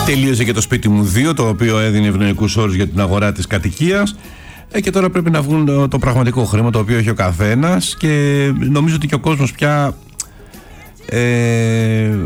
Τελείωσε και το σπίτι μου 2, το οποίο έδινε ευνοϊκούς όρους για την αγορά της κατοικίας. Και τώρα πρέπει να βγουν το πραγματικό χρήμα, το οποίο έχει ο καθένας, και νομίζω ότι και ο κόσμος πια